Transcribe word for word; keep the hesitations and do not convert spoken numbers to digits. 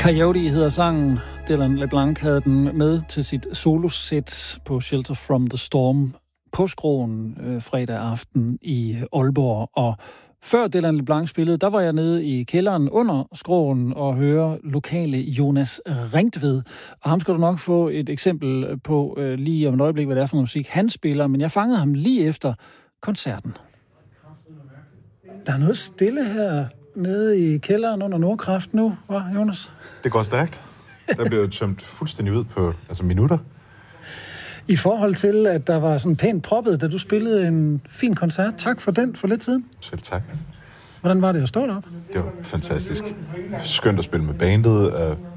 Coyote hedder sangen. Dylan LeBlanc havde den med til sit solosæt på Shelter from the Storm på Skråen øh, fredag aften i Aalborg. Og før Dylan LeBlanc spillede, der var jeg nede i kælderen under Skråen og høre lokale Jonas Ringtved. Og ham skal du nok få et eksempel på øh, lige om et øjeblik, hvad det er for musik han spiller. Men jeg fangede ham lige efter koncerten. Der er noget stille her nede i kælderen under Nordkraft nu, hva' Jonas? Det går stærkt. Der blev tømt fuldstændig ud på altså minutter. I forhold til, at der var sådan pænt proppet, da du spillede en fin koncert. Tak for den for lidt siden. Selv tak. Hvordan var det at stå deroppe? Det var fantastisk. Skønt at spille med bandet, og